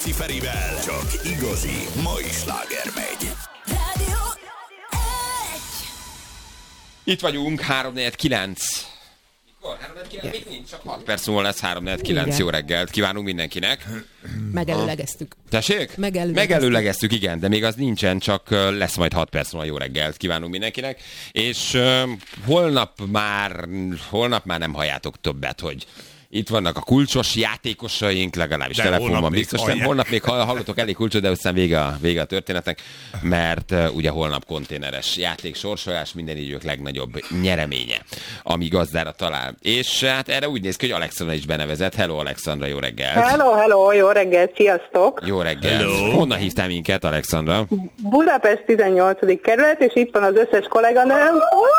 Ferivel csak igazi mai sláger megy. Rádió 1. Itt vagyunk, 3-4-9. Mikor? 3-4-9? Még nincs, csak 6 perc múlva lesz 3-4-9. Jó reggelt kívánunk mindenkinek. Megelőlegeztük. Tessék? Megelőlegeztük, igen, de még az nincsen, csak lesz majd 6 perc múlva. Jó reggelt kívánunk mindenkinek. És holnap már nem halljátok többet, hogy itt vannak a kulcsos játékosaink, legalábbis telefonban biztos. Holnap még hallottok elég kulcsot, de aztán vége a történetnek, mert ugye holnap konténeres játék, sorsolás, minden idők legnagyobb nyereménye, ami gazdára talál. És hát erre úgy néz ki, hogy Alexandra is benevezett. Hello, Alexandra, jó reggelt! Hello, jó reggelt, sziasztok! Jó reggelt! Hello. Honnan hívtál minket, Alexandra? Budapest 18. kerület, és itt van az összes kolléganőm.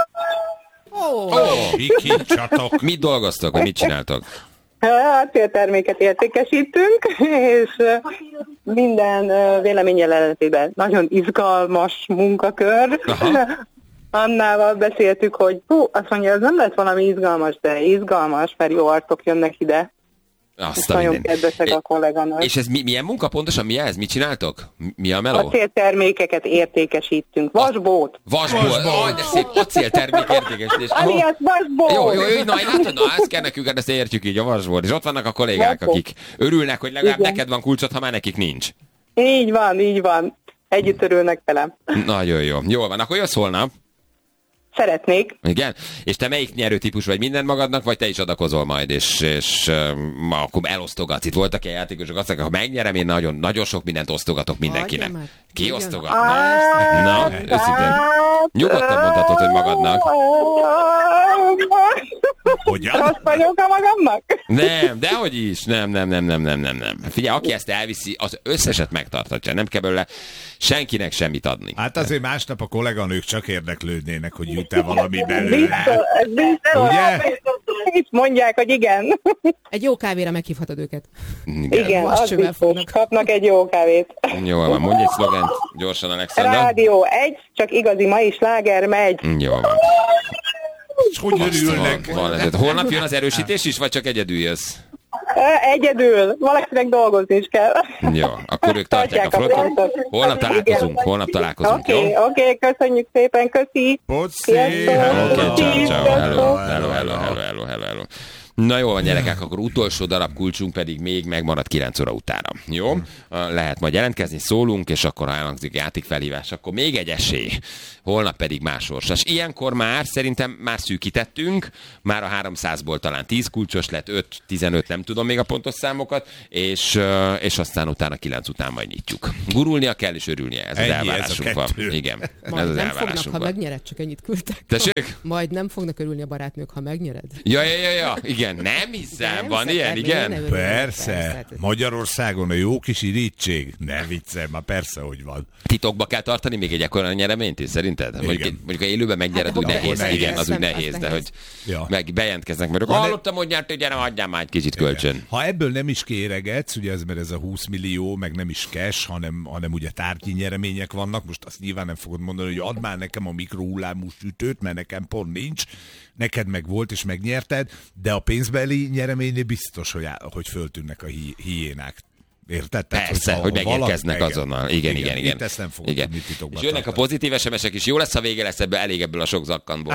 Kicsatok. Mit dolgoztok, vagy mit csináltok? Acélterméket értékesítünk, és minden véleményjelenetében nagyon izgalmas munkakör. Annával beszéltük, hogy azt mondja, ez nem lett valami izgalmas, de izgalmas, mert jó arcok jönnek ide. Nagyon kedvesek a kolléganők. És ez milyen munka pontosan? Mi ez? Mit csináltok? Mi a meló? Acéltermékeket értékesítünk. Vasbót. Vasbót. De szép acéltermék értékesítés. Alias vasbót. Jó, látod, ezt kell nekünk, ezt értjük így, a vasbót. És ott vannak a kollégák, akik örülnek, hogy legalább neked van kulcsot, ha már nekik nincs. Így van. Együtt örülnek velem. Nagyon jó. Jól van, akkor jössz holnap. Szeretnék. Igen? És te melyik nyerőtípus vagy, mindent magadnak, vagy te is adakozol majd, és akkor elosztogatsz? Itt voltak ilyen játékosok, azt mondják, ha megnyerem, én nagyon sok mindent osztogatok mindenkinek. Ki osztogat? Na, őszintén. Nyugodtan mondhatod, hogy magadnak. Hogyan? Rossz vagyok a magamnak? Nem, dehogy is. Nem. Figyelj, aki ezt elviszi, az összeset megtartatja. Nem kell belőle senkinek semmit adni. Hát azért másnap a kolléganők csak érdeklődnének, hogy jut-e valami belőle. Biztos. Itt mondják, hogy igen. Egy jó kávéra meghívhatod őket. Igen, az biztos. Kapnak egy jó kávét. Jó van, mondj egy szlogent gyorsan, Alexandra. Rádió 1, csak igazi mai sláger megy. Jó van. És hogy örülnek? Holnap jön az erősítés is, vagy csak egyedül jössz? Egyedül. Valakinek dolgozni is kell. Jó, akkor ők tartják a frontot. Holnap találkozunk, jó? Oké, köszönjük szépen, köszi. Poci! Oké, ciao. Hello. Na jó van, gyerekek, akkor utolsó darab kulcsunk pedig még megmarad 9 óra utána. Jó? Lehet majd jelentkezni, szólunk, és akkor ha elhangzik játékfelhívás, akkor még egy esély. Holnap pedig más sorsas. Ilyenkor szerintem már szűkítettünk, már a 300-ból talán 10 kulcsos lett, 5-15, nem tudom még a pontos számokat, és aztán utána 9 után majd nyitjuk. Gurulnia kell, és örülnie, ez az elvárásunk van. Igen, majd ez az nem elvárásunk fognak, ha megnyered, csak ennyit küldtek. Tessék? Majd nem fognak örülni a barátnők, ha megnyered. Ja, igen, nem hiszem, van ilyen, igen? Persze, Magyarországon a jó kis irítség. Ne viccelj, már persze, hogy van. Titokba kell tartani még egy ekkora nyereményt, és szerinted? Mondjuk ha élőben megnyered, úgy nehéz. Igen, az úgy nehéz, de hogy bejelentkeznek, mert hallottam, hogy nyert, hogy gyere, adjál már egy kicsit kölcsön. Ha ebből nem is kéregetsz, ugye mert ez a 20 millió, meg nem is cash, hanem ugye tárgyi nyeremények vannak, most azt nyilván nem fogod mondani, hogy add már nekem a mikrohullámú sütőt, mert nekem pont nincs, neked meg volt, és megnyerted, de a pénzbeli nyereménynél biztos, hogy föltűnnek a hiénák. Érted? Persze, hogy megérkeznek azonnal. Igen. Itt ezt nem fogod tudni titokba. És jönnek a pozitív SMS-ek is. Jó lesz, ha vége lesz elég ebből a sok zakkantból.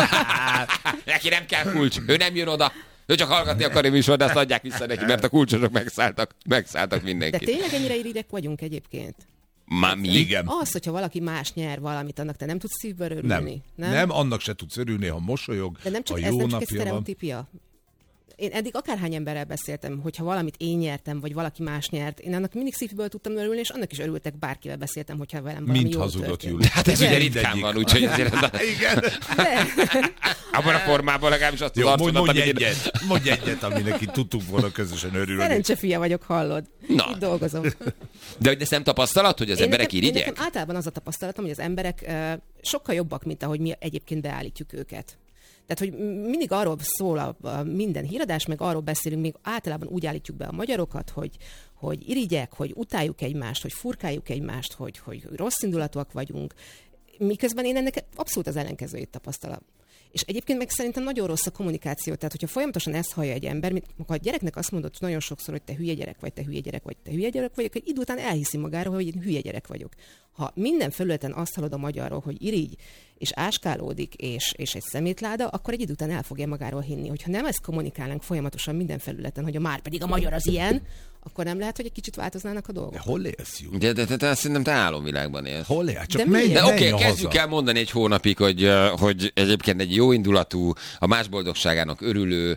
Neki nem kell kulcs, ő nem jön oda. Ő csak hallgatni akarja műsor, de azt adják vissza neki, mert a kulcsosok megszálltak mindenkit. De tényleg ennyire irigyek vagyunk egyébként? Már mi? Igen. Az, hogyha valaki más nyer valamit, annak te nem tudsz szívből örülni. Nem, annak se tudsz örülni, ha mosolyog, de nem csak, a jó ez nem csak napja egy sztereotípia. Én eddig akárhány emberrel beszéltem, hogyha valamit én nyertem, vagy valaki más nyert, én annak mindig szívből tudtam örülni, és annak is örültek, bárkivel beszéltem, hogyha velem valami jó hazudott, Júli. Hát ez ugye ritkán van, úgyhogy azért... Igen. Abban a formában legalábbis azt az arcodat, mondj egyet, ami neki tudtuk volna közösen örülni. Szerencse fia vagyok, hallod. Na. Itt dolgozom. De hogy ez nem tapasztalat, hogy az emberek irigyek? Nekem általában az a tapasztalatom, hogy az emberek sokkal jobbak, mint ahogy mi egyébként beállítjuk őket. Tehát, hogy mindig arról szól a minden híradás, meg arról beszélünk, még általában úgy állítjuk be a magyarokat, hogy irigyek, hogy utáljuk egymást, hogy furkáljuk egymást, hogy rossz indulatúak vagyunk, miközben én ennek abszolút az ellenkezőjét tapasztalom. És egyébként meg szerintem nagyon rossz a kommunikáció. Tehát, hogyha folyamatosan ezt hallja egy ember, ha a gyereknek azt mondod nagyon sokszor, hogy te hülye gyerek vagy, te hülye gyerek vagy, te hülye gyerek vagy, akkor egy idő után elhiszi magáról, hogy én hülye gyerek vagyok. Ha minden felületen azt hallod a magyarról, hogy irigy, és áskálódik, és egy szemétláda, akkor egy idő után el fogja magáról hinni. Hogyha nem ezt kommunikálnánk folyamatosan minden felületen, hogy már pedig a magyar az ilyen, akkor nem lehet, hogy egy kicsit változnának a dolgok. De hol élsz, Júli? De szerintem te álomvilágban élsz. Hol élsz? Csak De menj, miért? De menj oké, kezdjük haza. el mondani egy hónapig, hogy egyébként egy jó indulatú, a más boldogságának örülő,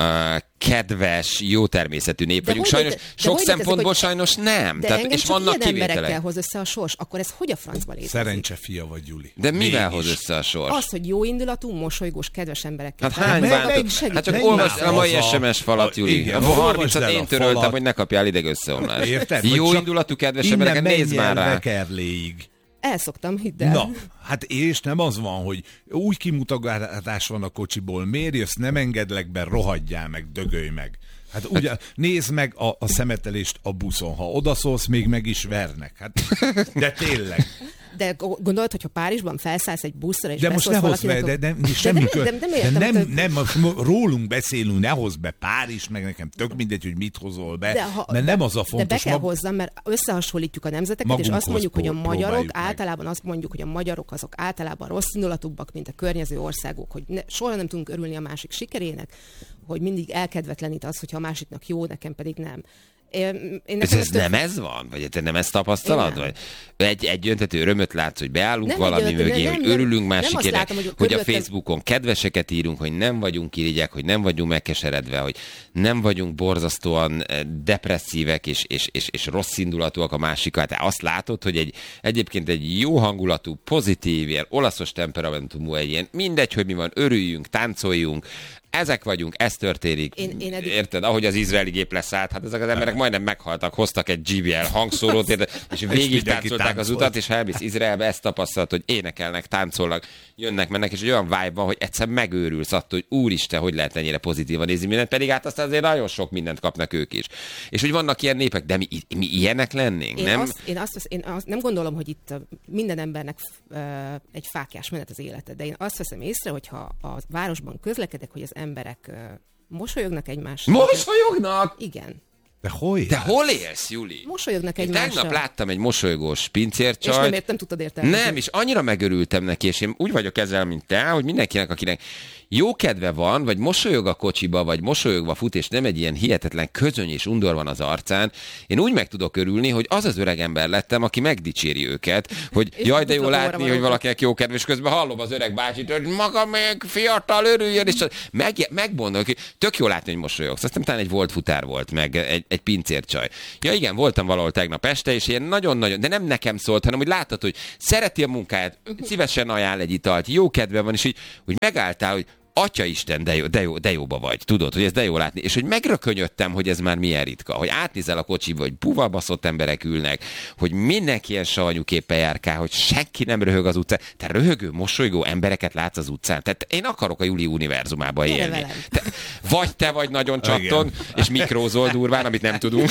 kedves, jó természetű nép vagyunk. Sajnos sok szempontból sajnos nem. De Tehát, engem és csak vannak ilyen emberekkel kivételek. hoz össze a sors, akkor ez hogy a francba létezik? Szerencse fia vagy, Júli. De mivel Mégis. hoz össze a sors? Az, hogy jó indulatú, mosolygós, kedves emberekkel. Hát hány bántott? Hát csak olvasd el a mai SMS falat, Júli. Igen, A olvasd 30-at el én a töröltem, falat. hogy ne kapjál idegösszeomlást. Érted? Jó Hogy csak indulatú, kedves innen embereket, nézd menj már el rá. Vekerléig. El szoktam, hidd el. Na, hát és nem az van, hogy úgy kimutatás van a kocsiból, miért jössz, nem engedlek be, rohadjál meg, dögölj meg. Hát ugye, nézd meg a szemetelést a buszon, ha odaszólsz, még meg is vernek. Hát, de tényleg. De gondolod, hogyha Párizsban felszállsz egy buszra, és De most ne beszólsz hozz be, valakinek, de semmi értem, most rólunk beszélünk, ne hozz be Párizs, meg nekem tök mindegy, hogy mit hozol be, mert nem az a fontos. De be kell hozzam, mert összehasonlítjuk a nemzeteket, és azt Magunkhoz mondjuk, hogy a magyarok próbáljuk meg. általában azt mondjuk, hogy a magyarok azok általában rossz indulatúbbak, mint a környező országok, hogy soha nem tudunk örülni a másik sikerének, hogy mindig elkedvetlenít az, hogyha a másiknak jó, nekem pedig nem. Ez nem ez van? Vagy te nem ezt tapasztalod? Vagy egy öntető örömöt látsz, hogy beállunk Nem valami egy öntető, mögé, nem, hogy nem, örülünk nem azt másikének, látom, hogy hogy a körülöttem- Facebookon kedveseket írunk, hogy nem vagyunk irigyek, hogy nem vagyunk megkeseredve, hogy nem vagyunk borzasztóan depresszívek és rossz indulatúak a másikkal. Te azt látod, hogy egyébként egy jó hangulatú, pozitív, ilyen olaszos temperamentumú, egy ilyen mindegy, hogy mi van, örüljünk, táncoljunk, ezek vagyunk, ez történik. Érted? Ahogy az izraeli gép leszállt, hát ezek az emberek majdnem meghaltak, hoztak egy JBL hangszórót, érted? És végig táncolták az utat, és ha elmész Izraelbe, ezt tapasztalat, hogy énekelnek, táncolnak, jönnek, mennek, és egy olyan vibe van, hogy egyszer megőrülsz attól, hogy úristen, hogy lehet ennyire pozitívan nézni mindent, pedig hát aztán azért nagyon sok mindent kapnak ők is. És hogy vannak ilyen népek, de mi ilyenek lennénk, nem? Én azt nem gondolom, hogy itt minden embernek egy fáklyás menet az élete, de én azt veszem észre, hogyha a városban közlekedek, hogy az emberek mosolyognak egymással. Mosolyognak? Igen. De hol élsz, Juli? Mosolyognak Én egymással. tegnap láttam egy mosolygós pincércsajt. És nem tudtad értelni. Nem, és annyira megörültem neki, és én úgy vagyok ezzel, mint te, hogy mindenkinek, akinek jó kedve van, vagy mosolyog a kocsiba, vagy mosolyogva fut, és nem egy ilyen hihetetlen közöny és undor van az arcán, én úgy meg tudok örülni, hogy az az öreg ember lettem, aki megdicséri őket, hogy jaj, de jó látni, hogy valakinek jó kedve, és közben hallom az öreg bácsit, hogy maga még fiatal, örüljön, és megmondom, hogy tök jó látni, hogy mosolyogsz. Aztán talán egy volt futár volt, meg egy pincércsaj. Ja igen, voltam valahol tegnap este, és ilyen nagyon-nagyon, de nem nekem szólt, hanem hogy láttad, hogy szereti a munkáját, szívesen ajánl egy italt, jó kedve van, és így, hogy megálltál, hogy Atyaisten, de jóba vagy, tudod, hogy ez de jó látni. És hogy megrökönyödtem, hogy ez már milyen ritka, hogy átnézel a kocsiba, hogy buvabaszott emberek ülnek, hogy mindenki ilyen savanyúképpen járkál, hogy senki nem röhög az utcán. Te röhögő, mosolygó embereket látsz az utcán. Tehát én akarok a Júli univerzumába élni. Vagy te vagy nagyon csatton, és mikrózol durván, amit nem tudunk.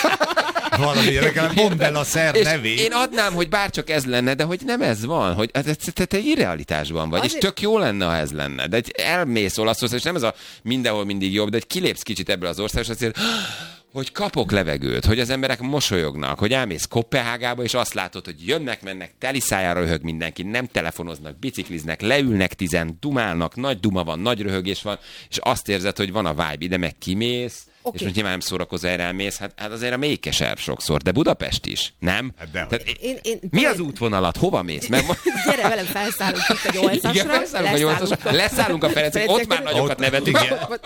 Valami legalább mondd el a szer nevét. Én adnám, hogy bárcsak ez lenne, de hogy nem ez van, hogy te irrealitásban vagy, azért... és tök jó lenne, ha ez lenne. De elmész Olaszország, és nem ez a mindenhol mindig jobb, de hogy kilépsz kicsit ebből az országból, és azért, hogy kapok levegőt, hogy az emberek mosolyognak, hogy elmész Koppenhágába, és azt látod, hogy jönnek, mennek, teli szájára röhög mindenki, nem telefonoznak, bicikliznek, leülnek 10, dumálnak, nagy duma van, nagy röhögés van, és azt érzed, hogy van a vibe, ide meg kimész, és most nyilván nem szórakozol, erre elmész, hát azért a mélykeserv sokszor, de Budapest is, nem? Hát tehát, mi az útvonalat? Hova mész? Gyere velem, felszállunk itt egy 8-asra. Igen, felszállunk a 8-asra, leszállunk a Ferencig, ott már nagyokat nevetünk.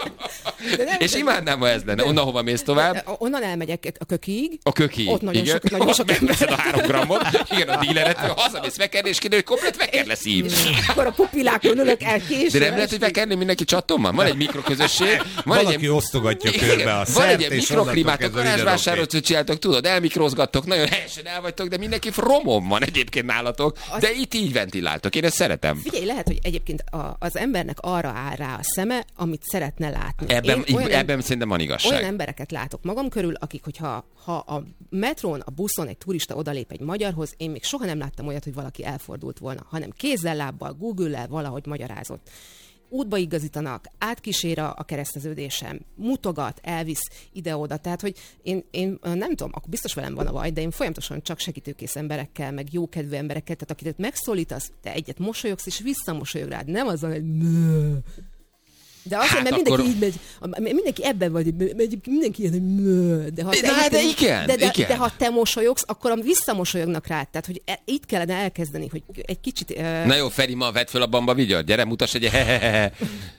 És imádnám, ha ez lenne. Onnan hova mész tovább? Onnan elmegyek a Kökiig. A Kökiig, ott nagyon igen. Nagyon sok megveszed a 3 grammot, igen, a díleret, hazamész vekerni, és kiderül, hogy komplet veker lesz így. Akkor a pupilákon ülök el később. De nem lehet, hogy vekerni mindenki csaton van? Van egy mikroközösség. Valaki osztogatja körbe a szert, van egy ilyen mikroklímát, a garázsvásárot, hogy csináltok, tudod, elmikrózgattok, nagyon helyesen el vagytok, de mindenki romom van egyébként nálatok, de itt így ventiláltok, én ezt szeretem. Figyelj, lehet, hogy egyébként az embernek arra áll rá a szeme, amit szeretne látni. Ebben szerintem van igazság. Olyan embereket látok magam körül, akik, hogyha a metrón, a buszon egy turista odalép egy magyarhoz, én még soha nem láttam olyat, hogy valaki elfordult volna, hanem kézzel, lábbal, Google-lel valahogy magyarázott. útba igazítanak, átkísér a kereszteződésem, mutogat, elvisz ide-oda. Tehát, hogy én nem tudom, akkor biztos velem van a baj, de én folyamatosan csak segítőkész emberekkel, meg jókedvű emberekkel, tehát akiket megszólítasz, te egyet mosolyogsz, és visszamosolyog rád. Nem azzal, hogy de azért, mert akkor... mindenki ebben vagy, mindenki ilyen, hogy de ha te mosolyogsz, akkor visszamosolyognak rád. Tehát, hogy itt kellene elkezdeni, hogy egy kicsit... Na jó, Feri, ma vedd föl a bamba vigyart, gyere, mutass egy hehehehe.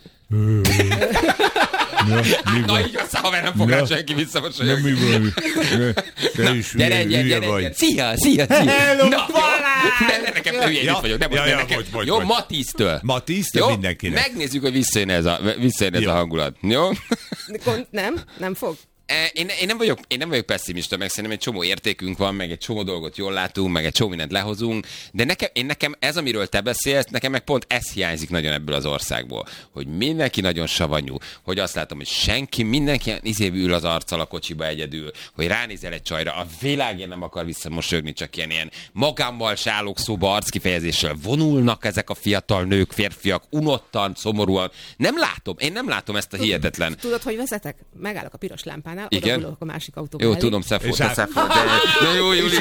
Na így aztán, haver, nem fog rá senki visszamosolyogni. Gyere. Szia. Hello, na, nekem hülyén itt vagyok. Jó, ma 10-től. Ma 10-től mindenkinek. Megnézzük, hogy visszajön ez a hangulat. Jó? Nem fog. Én nem vagyok pessimista, meg szerintem egy csomó értékünk van, meg egy csomó dolgot jól látunk, meg egy csomó mindent lehozunk, de nekem ez, amiről te beszélsz, nekem meg pont ez hiányzik nagyon ebből az országból, hogy mindenki nagyon savanyú, hogy azt látom, hogy mindenki ül az arccal a kocsiba egyedül, hogy ránézel egy csajra, a világért nem akar visszamosolyogni, csak ilyen magámmal sálok szóba arckifejezéssel vonulnak ezek a fiatal nők, férfiak, unottan, szomorúan. Én nem látom ezt a hihetetlen. Tudod, hogy vezetek? Megállok a piros lámpánál, igen? A másik autóba. Jó, tudom, Szefó, de jó, Júli,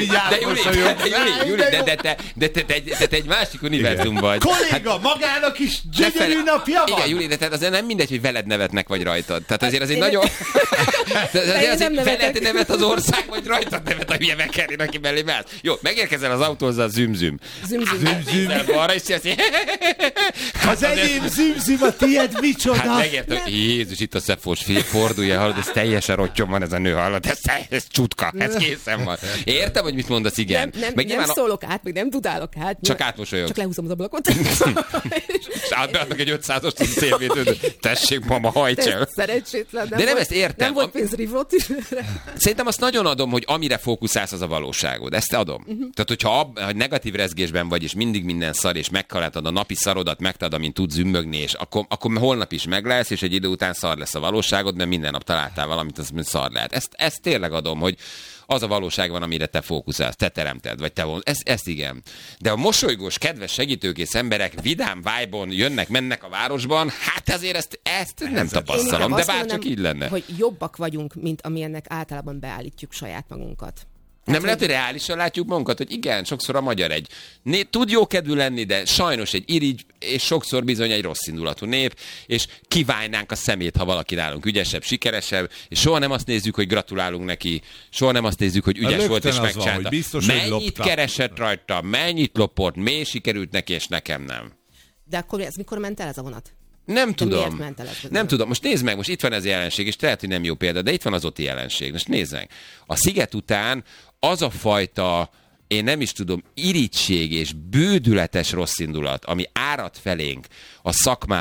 de te egy másik univerzum vagy. Kolléga, magának is gyönyörű napja van! Igen, Júli, de tehát azért nem mindegy, hogy veled nevetnek, vagy rajtad. Tehát azért nagyon... Azért veled nevet az ország, vagy rajtad nevet a hülye mekerén, aki mellé állsz. Jó, megérkezel az autóhoz a zümzüm. Zümzüm. Arra is szélsz. Az enyém zümzüm, a tiéd micsoda? Hát megértem, Jézus, itt a Szefós, fordulja, hallod, ez teljesen rottyon van ez a nő, hallod, ez csutka, ez készen van. Értem, hogy mit mondasz, igen. Nem szólok át, meg nem dudálok át. Csak átmosolyog. Csak lehúzom az ablakot. És átbeadnak egy 500-ost szélvétőt. Tessék, mama, hajts el. Szerencsétlen. De nem ezt értem. Nem volt pénzrívót is. Szerintem azt nagyon adom, hogy amire fókuszálsz, az a valóságod. Ezt adom. Tehát, hogyha negatív rezgésben vagy, és mindig minden szar, és megkaláltad a napi szarodat, megtalad, amint tudsz zümmögni, és akkor holnap is meg lesz, és egy idő után szar lesz a valóságod, mert minden nap találtál valamit, az szar lehet. Ezt tényleg adom, hogy az a valóság van, amire te fókuszálsz, te teremted, vagy te von. Ezt igen. De a mosolygós, kedves, segítőkész emberek vidám vibe-on mennek a városban, hát azért ezt nem tapasztalom, de bárcsak így lenne. Hogy jobbak vagyunk, mint amilyennek általában beállítjuk saját magunkat. Nem lehet, hogy reálisan látjuk magunkat, hogy igen, sokszor a magyar tud jókedvű lenni, de sajnos egy irigy, és sokszor bizony egy rossz indulatú nép, és kiválnánk a szemét, ha valaki nálunk ügyesebb, sikeresebb, és soha nem azt nézzük, hogy gratulálunk neki, soha nem azt nézzük, hogy ügyes volt és megcsinálta. Mennyit keresett rajta, mennyit lopott, miért sikerült neki, és nekem nem. De akkor ez mikor ment el ez a vonat? Nem tudom. Nem tudom. Most nézd meg, most itt van ez a jelenség, és lehet, hogy nem jó példa, de itt van az OTI jelenség. Most nézd meg. A Sziget után az a fajta, én nem is tudom, irigység és bődületes rosszindulat, ami árad felénk a szakmában,